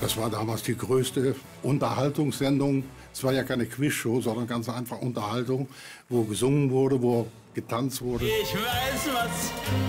Das war damals die größte Unterhaltungssendung. Es war ja keine Quizshow, sondern ganz einfach Unterhaltung, wo gesungen wurde, wo getanzt wurde. Ich weiß was.